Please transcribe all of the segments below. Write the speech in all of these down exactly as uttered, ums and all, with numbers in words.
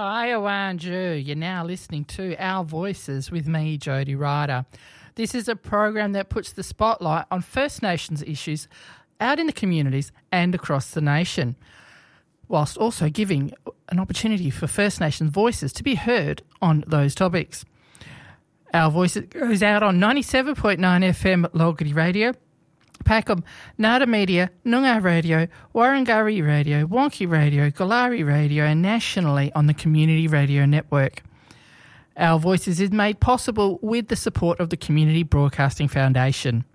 Ayawanju, you're now listening to Our Voices with me, Jody Ryder. This is a program that puts the spotlight on First Nations issues out in the communities and across the nation, whilst also giving an opportunity for First Nations voices to be heard on those topics. Our Voices goes out on ninety-seven point nine F M Logri Radio, Pakum, Nada Media, Noongar Radio, Warrangari Radio, Wonky Radio, Galari Radio, and nationally on the Community Radio Network. Our Voices is made possible with the support of the Community Broadcasting Foundation.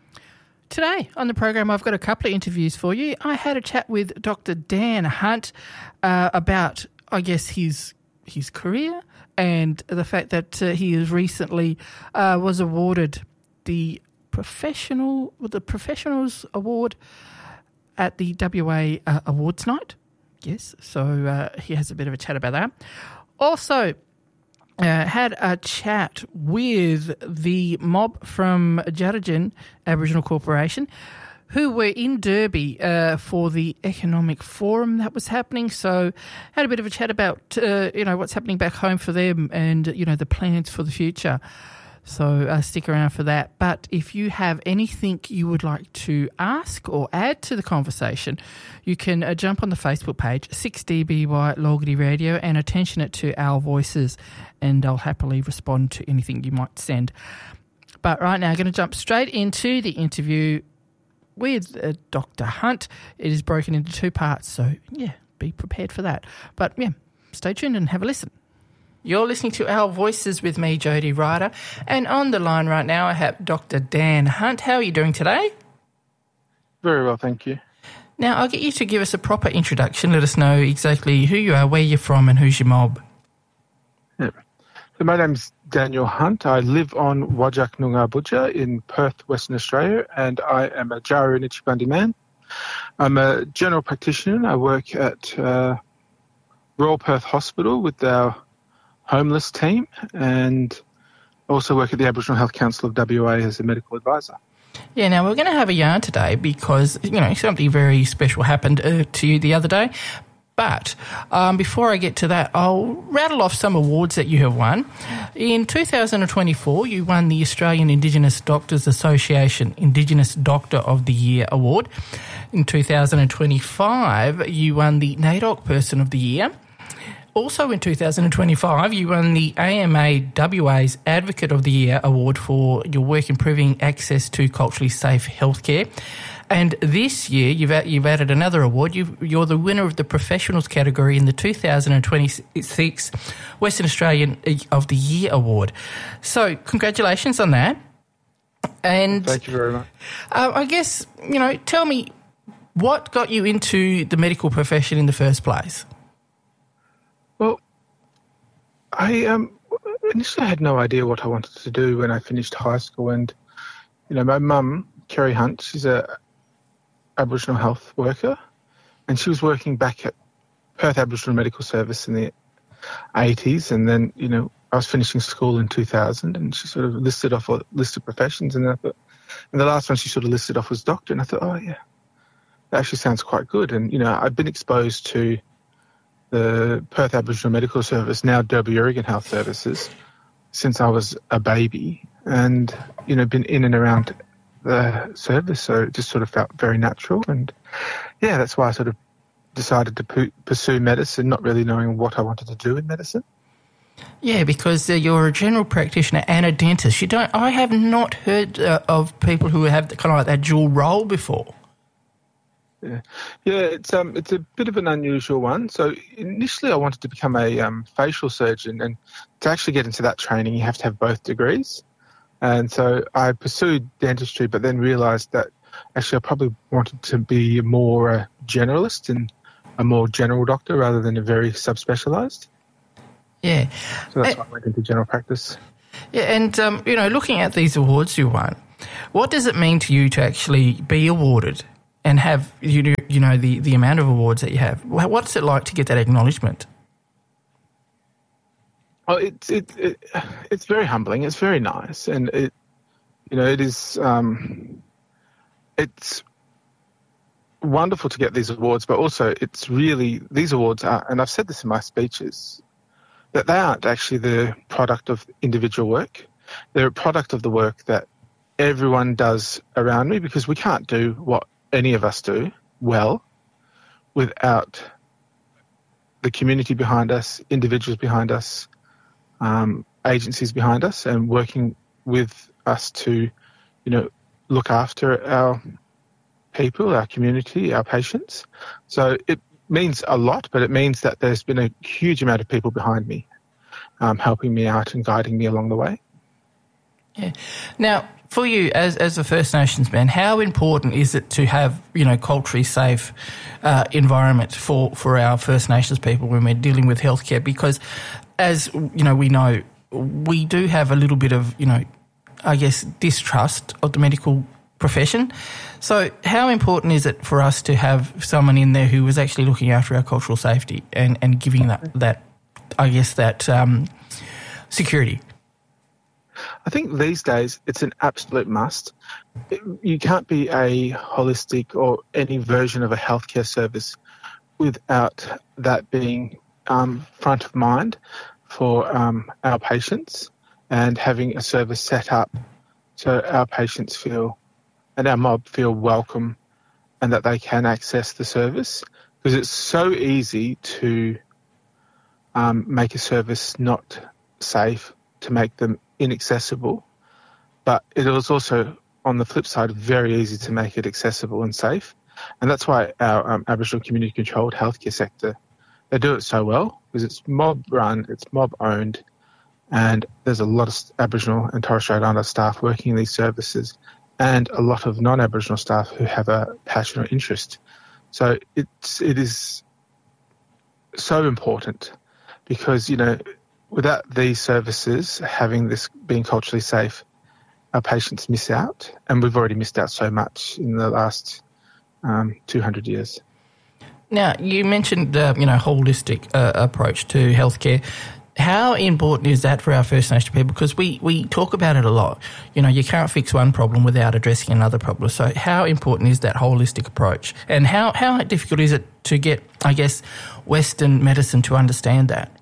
Today on the program, I've got a couple of interviews for you. I had a chat with Doctor Dan Hunt uh, about, I guess, his his career and the fact that uh, he has recently uh, was awarded the professional the Professionals Award at the W A uh, Awards Night. Yes, so uh, he has a bit of a chat about that. Also, Uh, had a chat with the mob from Djaradjen Aboriginal Corporation who were in Derby uh, for the economic forum that was happening. So had a bit of a chat about, uh, you know, what's happening back home for them and, you know, the plans for the future. So uh, stick around for that. But if you have anything you would like to ask or add to the conversation, you can uh, jump on the Facebook page, six D B Y Logri Radio, and attention it to Our Voices, and I'll happily respond to anything you might send. But right now, I'm going to jump straight into the interview with uh, Doctor Hunt. It is broken into two parts, so yeah, be prepared for that. But yeah, stay tuned and have a listen. You're listening to Our Voices with me, Jody Ryder, and on the line right now I have Doctor Dan Hunt. How are you doing today? Very well, thank you. Now, I'll get you to give us a proper introduction. Let us know exactly who you are, where you're from, and who's your mob. Yeah. So my name's Daniel Hunt. I live on Wajak Noongar Butcher in Perth, Western Australia, and I am a Jaru Nichibandi man. I'm a general practitioner. I work at uh, Royal Perth Hospital with our homeless team, and also work at the Aboriginal Health Council of W A as a medical advisor. Yeah, now we're going to have a yarn today because, you know, something very special happened uh, to you the other day. But um, before I get to that, I'll rattle off some awards that you have won. In two thousand twenty-four, you won the Australian Indigenous Doctors Association Indigenous Doctor of the Year Award. In two thousand twenty-five, you won the NAIDOC Person of the Year. Also in two thousand twenty-five, you won the A M A W A's Advocate of the Year Award for your work improving access to culturally safe healthcare. And this year, you've you've added another award. You've, you're the winner of the Professionals category in the two thousand twenty-six Western Australian of the Year Award. So congratulations on that. And thank you very much. Uh, I guess, you know, tell me, what got you into the medical profession in the first place? Well, I um, initially had no idea what I wanted to do when I finished high school. And, you know, my mum, Kerry Hunt, she's a Aboriginal health worker, and she was working back at Perth Aboriginal Medical Service in the eighties. And then, you know, I was finishing school in two thousand, and she sort of listed off a list of professions. And, I thought, and the last one she sort of listed off was doctor. And I thought, oh, yeah, that actually sounds quite good. And, you know, I've been exposed to the Perth Aboriginal Medical Service, now Derby Oregon Health Services, since I was a baby, and, you know, been in and around the service, so it just sort of felt very natural. And, yeah, that's why I sort of decided to pu- pursue medicine, not really knowing what I wanted to do in medicine. Yeah, because uh, you're a general practitioner and a dentist. You don't. I have not heard uh, of people who have kind of like that dual role before. Yeah, yeah, it's um, it's a bit of an unusual one. So initially, I wanted to become a um, facial surgeon, and to actually get into that training, you have to have both degrees. And so I pursued dentistry, but then realised that actually I probably wanted to be more a generalist and a more general doctor rather than a very subspecialised. Yeah, so that's uh, why I went into general practice. Yeah, and um, you know, looking at these awards you won, what does it mean to you to actually be awarded and have, you know, you know the, the amount of awards that you have? What's it like to get that acknowledgement? Oh, it's it, it it's very humbling. It's very nice, and it you know it is um, it's wonderful to get these awards, but also it's really these awards are, and I've said this in my speeches, that they aren't actually the product of individual work. They're a product of the work that everyone does around me, because we can't do what any of us do well without the community behind us, individuals behind us, um, agencies behind us, and working with us to, you know, look after our people, our community, our patients. So it means a lot, but it means that there's been a huge amount of people behind me um, helping me out and guiding me along the way. Yeah. Now, for you as as a First Nations man, how important is it to have, you know, culturally safe uh, environment for, for our First Nations people when we're dealing with healthcare? Because, as you know, we know we do have a little bit of, you know, I guess distrust of the medical profession. So, how important is it for us to have someone in there who is actually looking after our cultural safety and, and giving that that I guess that um, security? I think these days it's an absolute must. You can't be a holistic or any version of a healthcare service without that being um, front of mind for um, our patients, and having a service set up so our patients feel and our mob feel welcome and that they can access the service. Because it's so easy to um, make a service not safe, to make them inaccessible, but it is also, on the flip side, very easy to make it accessible and safe. And that's why our um, Aboriginal community-controlled healthcare sector, they do it so well, because it's mob-run, it's mob-owned, and there's a lot of Aboriginal and Torres Strait Islander staff working in these services, and a lot of non-Aboriginal staff who have a passion or interest. So it's, it is so important, because, you know, without these services having this being culturally safe, our patients miss out, and we've already missed out so much in the last um, two hundred years. Now, you mentioned, uh, you know, holistic uh, approach to healthcare. How important is that for our First Nation people? Because we, we talk about it a lot. You know, you can't fix one problem without addressing another problem. So how important is that holistic approach? And how, how difficult is it to get, I guess, Western medicine to understand that?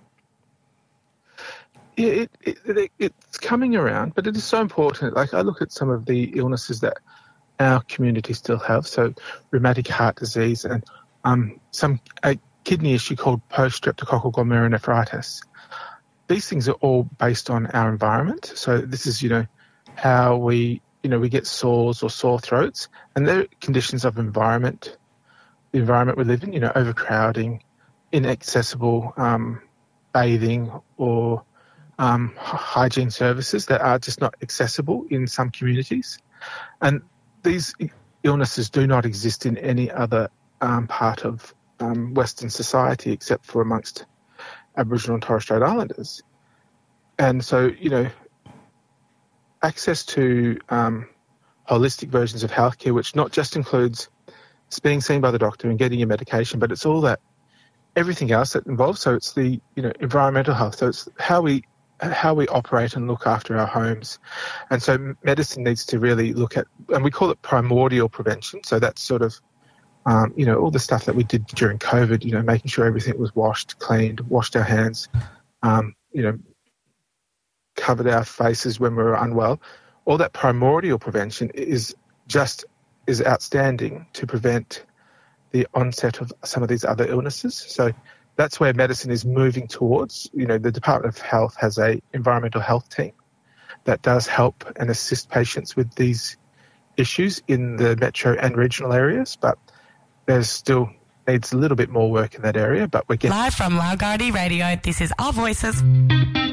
Yeah, it, it, it, it's coming around, but it is so important. Like, I look at some of the illnesses that our community still have, so rheumatic heart disease and um, some a kidney issue called post-streptococcal glomerulonephritis. These things are all based on our environment. So this is, you know, how we, you know, we get sores or sore throats, and they're conditions of environment, the environment we live in, you know, overcrowding, inaccessible um, bathing, or Um, hygiene services that are just not accessible in some communities. And these illnesses do not exist in any other um, part of um, Western society except for amongst Aboriginal and Torres Strait Islanders. And so, you know, access to um, holistic versions of healthcare, which not just includes being seen by the doctor and getting your medication, but it's all that, everything else that involves. So it's the, you know, environmental health. So it's how we how we operate and look after our homes. And so medicine needs to really look at, and we call it primordial prevention. So that's sort of, um, you know, all the stuff that we did during COVID, you know, making sure everything was washed, cleaned, washed our hands, um, you know, covered our faces when we were unwell. All that primordial prevention is just, is outstanding to prevent the onset of some of these other illnesses. So that's where medicine is moving towards. You know, the Department of Health has a environmental health team that does help and assist patients with these issues in the metro and regional areas, but there's still needs a little bit more work in that area, but we're getting... Live from Laogardi Radio, this is Our Voices.